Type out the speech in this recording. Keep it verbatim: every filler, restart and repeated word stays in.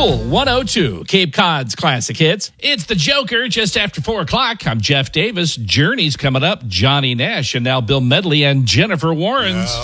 Cool one oh two, Cape Cod's classic hits. It's the Joker just after four o'clock. I'm Jeff Davis. Journey's coming up. Johnny Nash and now Bill Medley and Jennifer Warrens.